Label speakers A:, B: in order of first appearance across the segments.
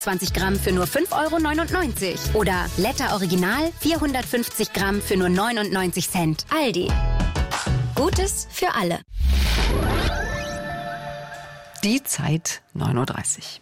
A: 20 Gramm für nur 5,99 € oder Letta Original 450 Gramm für nur 99 Cent. Aldi. Gutes für alle.
B: Die Zeit 9:30 Uhr.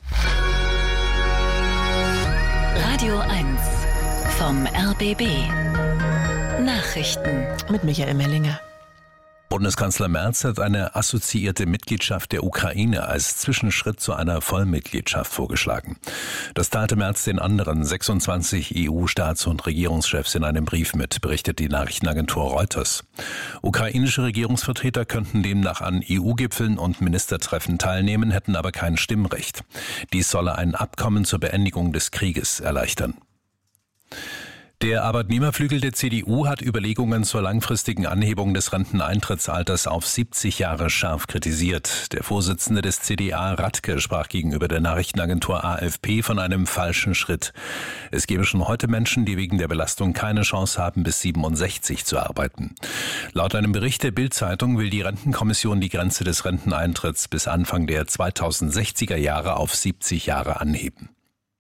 C: Radio 1 vom RBB. Nachrichten
B: Mit Michael Mellinger.
D: Bundeskanzler Merz hat eine assoziierte Mitgliedschaft der Ukraine als Zwischenschritt zu einer Vollmitgliedschaft vorgeschlagen. Das teilte Merz den anderen 26 EU-Staats- und Regierungschefs in einem Brief mit, berichtet die Nachrichtenagentur Reuters. Ukrainische Regierungsvertreter könnten demnach an EU-Gipfeln und Ministertreffen teilnehmen, hätten aber kein Stimmrecht. Dies solle ein Abkommen zur Beendigung des Krieges erleichtern. Der Arbeitnehmerflügel der CDU hat Überlegungen zur langfristigen Anhebung des Renteneintrittsalters auf 70 Jahre scharf kritisiert. Der Vorsitzende des CDA, Radke, sprach gegenüber der Nachrichtenagentur AFP von einem falschen Schritt. Es gebe schon heute Menschen, die wegen der Belastung keine Chance haben, bis 67 zu arbeiten. Laut einem Bericht der Bild-Zeitung will die Rentenkommission die Grenze des Renteneintritts bis Anfang der 2060er Jahre auf 70 Jahre anheben.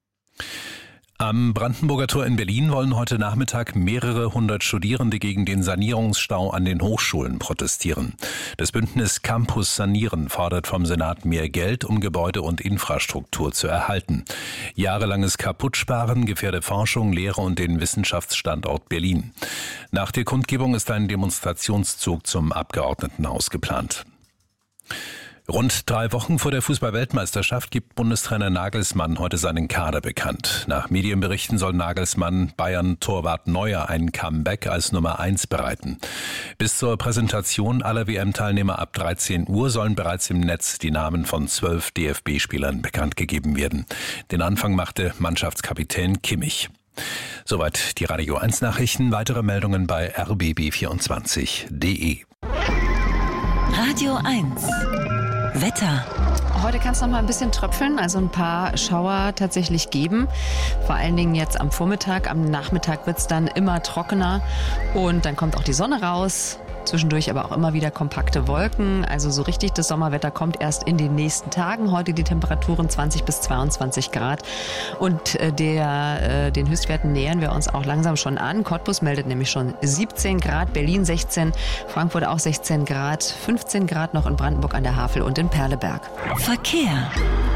D: Am Brandenburger Tor in Berlin wollen heute Nachmittag mehrere hundert Studierende gegen den Sanierungsstau an den Hochschulen protestieren. Das Bündnis Campus Sanieren fordert vom Senat mehr Geld, um Gebäude und Infrastruktur zu erhalten. Jahrelanges Kaputtsparen gefährde Forschung, Lehre und den Wissenschaftsstandort Berlin. Nach der Kundgebung ist ein Demonstrationszug zum Abgeordnetenhaus geplant. Rund 3 Wochen vor der Fußball-Weltmeisterschaft gibt Bundestrainer Nagelsmann heute seinen Kader bekannt. Nach Medienberichten soll Nagelsmann Bayern-Torwart Neuer ein Comeback als Nummer 1 bereiten. Bis zur Präsentation aller WM-Teilnehmer ab 13 Uhr sollen bereits im Netz die Namen von 12 DFB-Spielern bekannt gegeben werden. Den Anfang machte Mannschaftskapitän Kimmich. Soweit die Radio 1 Nachrichten. Weitere Meldungen bei rbb24.de.
C: Radio 1 Wetter.
B: Heute kann es noch mal ein bisschen tröpfeln, also ein paar Schauer tatsächlich geben. Vor allen Dingen jetzt am Vormittag, am Nachmittag wird es dann immer trockener und dann kommt auch die Sonne raus. Zwischendurch aber auch immer wieder kompakte Wolken. Also so richtig das Sommerwetter kommt erst in den nächsten Tagen. Heute die Temperaturen 20 bis 22 Grad. Und den Höchstwerten nähern wir uns auch langsam schon an. Cottbus meldet nämlich schon 17 Grad, Berlin 16, Frankfurt auch 16 Grad, 15 Grad noch in Brandenburg an der Havel und in Perleberg.
C: Verkehr.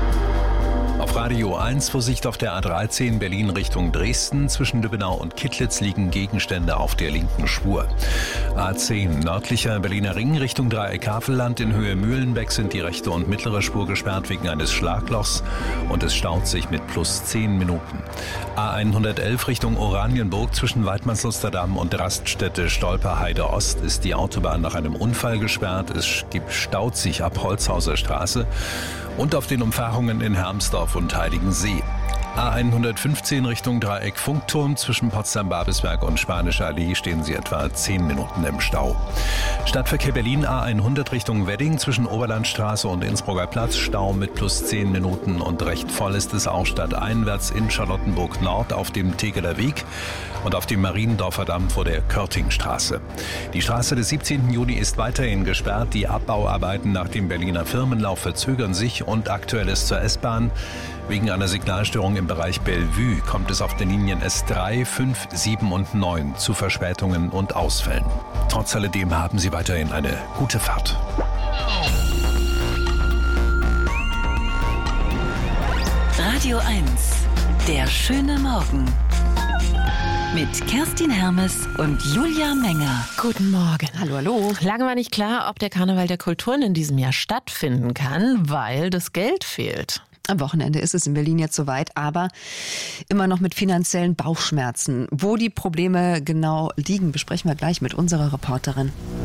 D: Auf Radio 1 Vorsicht auf der A13 Berlin Richtung Dresden. Zwischen Lübbenau und Kittlitz liegen Gegenstände auf der linken Spur. A10 nördlicher Berliner Ring Richtung Dreieck Havelland. In Höhe Mühlenbeck sind die rechte und mittlere Spur gesperrt wegen eines Schlaglochs und es staut sich mit plus 10 Minuten. A111 Richtung Oranienburg zwischen Waidmannslusterdamm und Raststätte Stolperheide Ost ist die Autobahn nach einem Unfall gesperrt. Es staut sich ab Holzhauser Straße und auf den Umfahrungen in Hermsdorf und Heiligensee. A115 Richtung Dreieck Funkturm zwischen Potsdam-Babelsberg und Spanische Allee stehen sie etwa 10 Minuten im Stau. Stadtverkehr Berlin A100 Richtung Wedding zwischen Oberlandstraße und Innsbrucker Platz Stau mit plus 10 Minuten und recht voll ist es auch stadteinwärts in Charlottenburg Nord auf dem Tegeler Weg und auf dem Mariendorfer Damm vor der Körtingstraße. Die Straße des 17. Juni ist weiterhin gesperrt. Die Abbauarbeiten nach dem Berliner Firmenlauf verzögern sich und aktuell ist zur S-Bahn. Wegen einer Signalstörung im Bereich Bellevue kommt es auf den Linien S3, 5, 7 und 9 zu Verspätungen und Ausfällen. Trotz alledem haben Sie weiterhin eine gute Fahrt.
C: Radio 1, der schöne Morgen. Mit Kerstin Hermes und Julia Menger.
B: Guten Morgen. Hallo, hallo.
E: Lange war nicht klar, ob der Karneval der Kulturen in diesem Jahr stattfinden kann, weil das Geld fehlt.
B: Am Wochenende ist es in Berlin jetzt soweit, aber immer noch mit finanziellen Bauchschmerzen. Wo die Probleme genau liegen, besprechen wir gleich mit unserer Reporterin.